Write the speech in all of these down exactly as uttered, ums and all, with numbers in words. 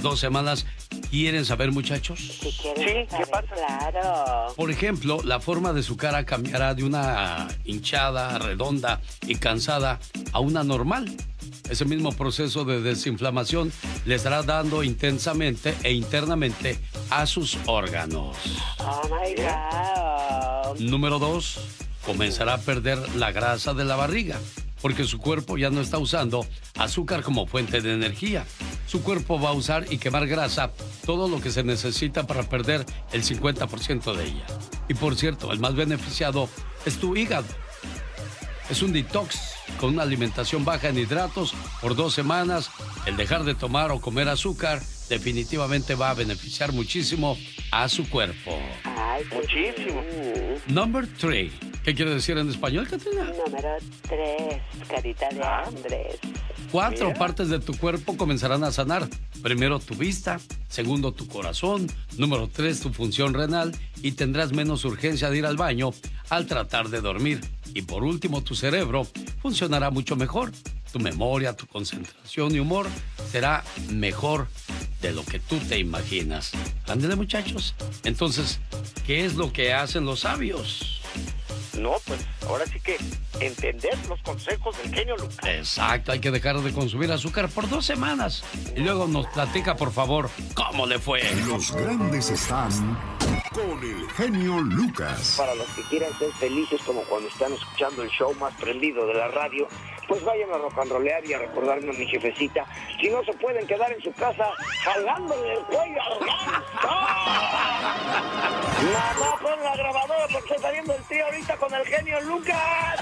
dos semanas. ¿Quieren saber, muchachos? Sí, ¿qué pasa? Claro. Por ejemplo, la forma de su cara cambiará de una hinchada, redonda y cansada a una normal. Ese mismo proceso de desinflamación le estará dando intensamente e internamente a sus órganos. Oh my God. Número dos, comenzará a perder la grasa de la barriga, porque su cuerpo ya no está usando azúcar como fuente de energía. Su cuerpo va a usar y quemar grasa, todo lo que se necesita para perder el cincuenta por ciento de ella. Y por cierto, el más beneficiado es tu hígado. Es un detox con una alimentación baja en hidratos por dos semanas. El dejar de tomar o comer azúcar definitivamente va a beneficiar muchísimo a su cuerpo. Ay, muchísimo. Number three. ¿Qué quiere decir en español, Catrina? Número tres, carita de Ah. Andrés. Cuatro Mira. partes de tu cuerpo comenzarán a sanar. Primero tu vista, segundo tu corazón, número tres tu función renal y tendrás menos urgencia de ir al baño al tratar de dormir. Y por último tu cerebro funcionará mucho mejor. Tu memoria, tu concentración y humor será mejor de lo que tú te imaginas. Ándale, muchachos. Entonces, ¿qué es lo que hacen los sabios? No, pues ahora sí que entender los consejos del genio Lucas. Exacto, hay que dejar de consumir azúcar por dos semanas. Y luego nos platica, por favor, cómo le fue. Los grandes están con el genio Lucas. Para los que quieran ser felices como cuando están escuchando el show más prendido de la radio, pues vayan a rock and rollear y a recordarme a mi jefecita. Si no se pueden quedar en su casa jalándole el cuello al ganso. Mamá, pon la grabadora porque está viendo el tío ahorita con el genio Lucas.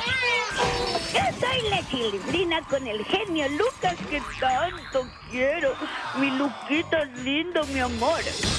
Yo soy la Chilindrina con el genio Lucas que tanto quiero. Mi Luquita lindo, mi amor.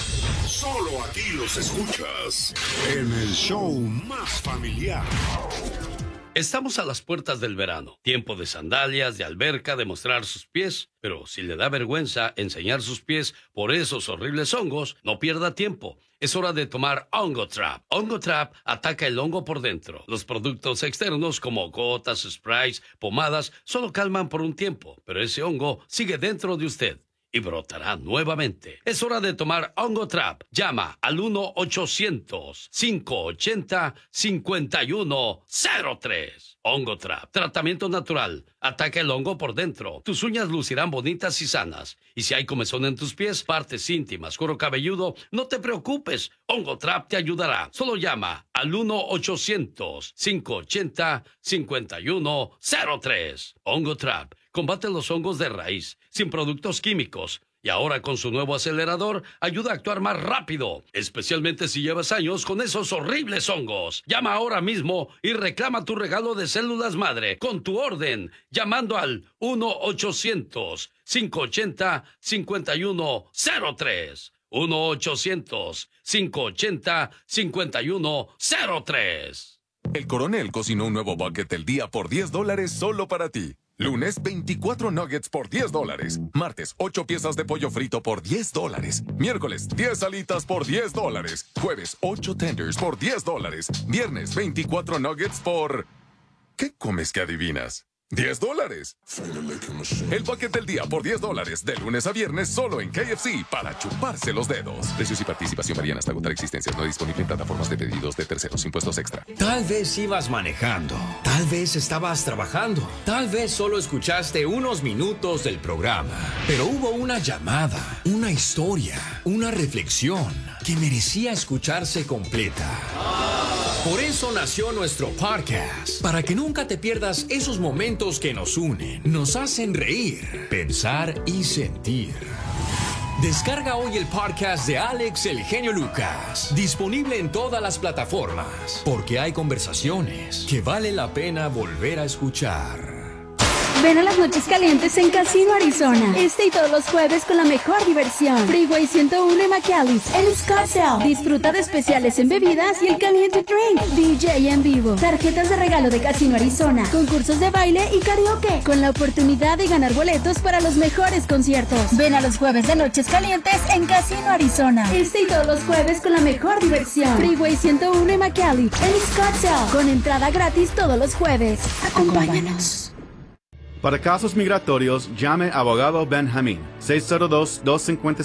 Solo aquí los escuchas en el show más familiar. Estamos a las puertas del verano, tiempo de sandalias, de alberca, de mostrar sus pies, pero si le da vergüenza enseñar sus pies por esos horribles hongos, no pierda tiempo. Es hora de tomar Hongo Trap. Hongo Trap ataca el hongo por dentro. Los productos externos como gotas, sprays, pomadas, solo calman por un tiempo, pero ese hongo sigue dentro de usted y brotará nuevamente. Es hora de tomar Hongo Trap. Llama al uno ochocientos, cinco ochenta, cincuenta y uno cero tres. Hongo Trap. Tratamiento natural. Ataca el hongo por dentro. Tus uñas lucirán bonitas y sanas. Y si hay comezón en tus pies, partes íntimas, cuero cabelludo, no te preocupes. Hongo Trap te ayudará. Solo llama al uno ochocientos, cinco ochenta, cincuenta y uno cero tres. Hongo Trap. Combate los hongos de raíz, sin productos químicos. Y ahora con su nuevo acelerador, ayuda a actuar más rápido, especialmente si llevas años con esos horribles hongos. Llama ahora mismo y reclama tu regalo de células madre con tu orden, llamando al uno ochocientos, cinco ochenta, cincuenta y uno cero tres. uno ochocientos, cinco ochenta, cincuenta y uno cero tres. El Coronel cocinó un nuevo bucket del día por diez dólares solo para ti. Lunes, veinticuatro nuggets por diez dólares. Martes, ocho piezas de pollo frito por diez dólares. Miércoles, diez alitas por diez dólares. Jueves, ocho tenders por diez dólares. Viernes, veinticuatro nuggets por... ¿Qué comes que adivinas? diez dólares. El bucket del día por diez dólares. De lunes a viernes solo en K F C para chuparse los dedos. Precios y participación varían hasta agotar existencias. No disponible en plataformas de pedidos de terceros. Impuestos extra. Tal vez ibas manejando. Tal vez estabas trabajando. Tal vez solo escuchaste unos minutos del programa. Pero hubo una llamada, una historia, una reflexión que merecía escucharse completa. Por eso nació nuestro podcast, para que nunca te pierdas esos momentos que nos unen, nos hacen reír, pensar y sentir. Descarga hoy el podcast de Alex El Genio Lucas, disponible en todas las plataformas, porque hay conversaciones que vale la pena volver a escuchar. Ven a las noches calientes en Casino Arizona. Este y todos los jueves con la mejor diversión. Freeway ciento uno y McAllis en Scottsdale. Disfruta de especiales en bebidas y el caliente drink. D J en vivo. Tarjetas de regalo de Casino Arizona. Concursos de baile y karaoke. Con la oportunidad de ganar boletos para los mejores conciertos. Ven a los jueves de noches calientes en Casino Arizona. Este y todos los jueves con la mejor diversión. Freeway ciento uno y McAllis en Scottsdale. Con entrada gratis todos los jueves. Acompáñanos. Para casos migratorios, llame a abogado Benjamín, seis cero dos, dos cinco